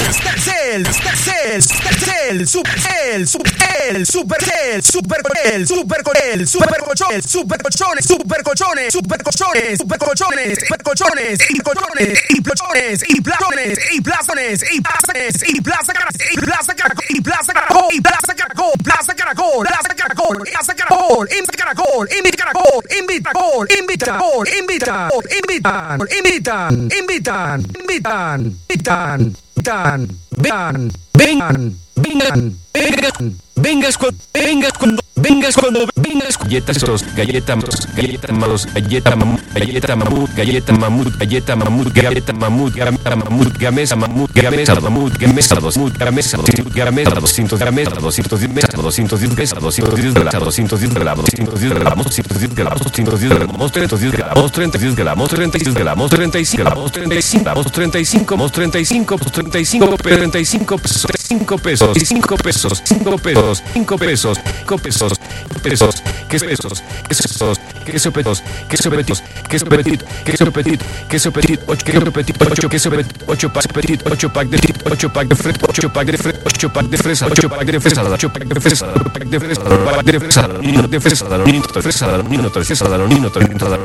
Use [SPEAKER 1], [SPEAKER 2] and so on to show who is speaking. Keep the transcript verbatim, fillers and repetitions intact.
[SPEAKER 1] Supercell, Supercell, Supercell, Supercell, Supercell, Supercell, Supercell, Supercell, Supercolchones, Supercolchones, Supercolchones, Supercolchones, Supercolchones, Supercolchones, y colchones, y plochones, y plazones, y plazones, y plazones, y plaza Caracol, y plaza Caracol, y plaza Caracol, y plaza Caracol, plaza Caracol, plaza Caracol, plaza Caracol, invita Caracol, invita Caracol, invita Caracol, invita Caracol, invita, invitan, invitan, invitan, invitan, invitan, invitan, vengan, vengan, vengan, vengan, vengas cuando, vengas cuando, vengas cuando, vengas galletas esos, galletas, galletas malos, galleta mamut, galleta mamut, galleta mamut, galleta mamut, galleta mamut, galleta mamut, gamesa mamut, gamesa mamut, gamesa doscientos, gamesa doscientos, gamesa doscientos, gamesa doscientos diez, mesa doscientos diez, mesa doscientos diez, doscientos diez gramos, doscientos diez gramos, doscientos diez gramos, doscientos diez gramos, trescientos diez gramos, treinta y diez gramos, treinta y seis gramos, treinta y cinco gramos, treinta y cinco gramos, treinta y cinco, treinta y cinco, treinta y cinco, treinta y cinco pesos, cinco pesos, cinco pesos, cinco pesos, cinco pesos, cinco pesos, pesos, queso pesos, quesos, queso pesos, queso pesos, queso petit, queso petit, queso petit, ocho queso petit, ocho queso petit, ocho pack petit, ocho pack de tit, ocho pack de fresa, ocho pack de fresa, ocho pack de fresa, ocho pack de fresa, ocho pack de fresa, ocho pack de fresa, pack de fresa, niño de fresa, niño de fresa, niño de fresa, niño de fresa,